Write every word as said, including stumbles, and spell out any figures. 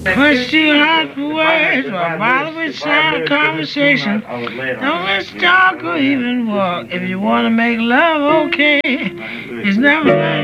Push too hard for words, or bother with side conversation. Don't let's talk or even walk. If you wanna make love, okay. It's never right.